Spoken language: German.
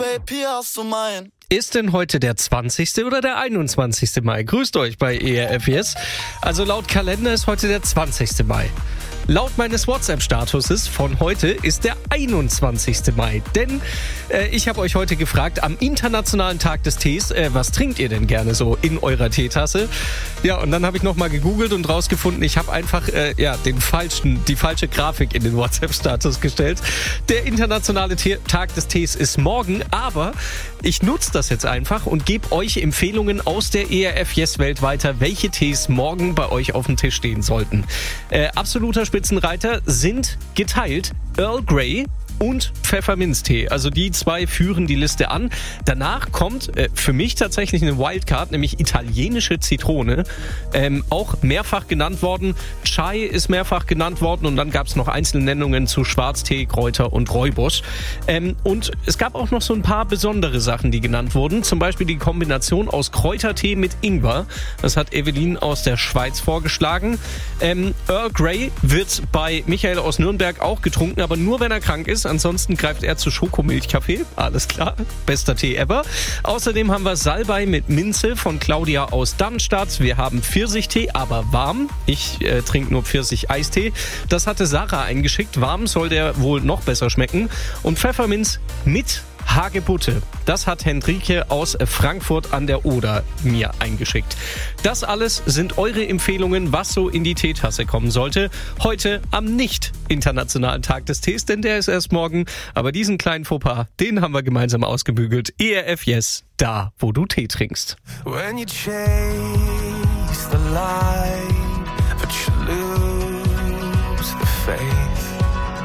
Babe, hier hast du mein. Ist denn heute der 20. oder der 21. Mai? Grüßt euch bei ERF Yes. Also laut Kalender ist heute der 20. Mai. Laut meines WhatsApp-Statuses von heute ist der 21. Mai. Denn ich habe euch heute gefragt, am Internationalen Tag des Tees, was trinkt ihr denn gerne so in eurer Teetasse? Ja, und dann habe ich nochmal gegoogelt und rausgefunden, ich habe einfach die falsche Grafik in den WhatsApp-Status gestellt. Der Internationale Tag des Tees ist morgen, aber ich nutze das jetzt einfach und gebe euch Empfehlungen aus der ERF Yes-Welt weiter, welche Tees morgen bei euch auf dem Tisch stehen sollten. Absoluter Spitzenreiter sind geteilt Earl Grey und Pfefferminztee. Also die zwei führen die Liste an. Danach kommt für mich tatsächlich eine Wildcard, nämlich italienische Zitrone. Auch mehrfach genannt worden. Chai ist mehrfach genannt worden und dann gab es noch Einzelnennungen zu Schwarztee, Kräuter und Rooibos. Und es gab auch noch so ein paar besondere Sachen, die genannt wurden. Zum Beispiel die Kombination aus Kräutertee mit Ingwer. Das hat Evelyn aus der Schweiz vorgeschlagen. Earl Grey wird bei Michael aus Nürnberg auch getrunken, aber nur wenn er krank ist. Ansonsten greift er zu Schokomilchkaffee. Alles klar. Bester Tee ever. Außerdem haben wir Salbei mit Minze von Claudia aus Darmstadt. Wir haben Pfirsichtee, aber warm. Ich trinke nur Pfirsich-Eistee. Das hatte Sarah eingeschickt. Warm soll der wohl noch besser schmecken. Und Pfefferminz mit Hagebutte. Das hat Hendrike aus Frankfurt an der Oder mir eingeschickt. Das alles sind eure Empfehlungen, was so in die Teetasse kommen sollte. Heute am nicht-internationalen Tag des Tees, denn der ist erst morgen. Aber diesen kleinen Fauxpas, den haben wir gemeinsam ausgebügelt. ERF Yes, da wo du Tee trinkst. When you chase the light, but you lose the faith.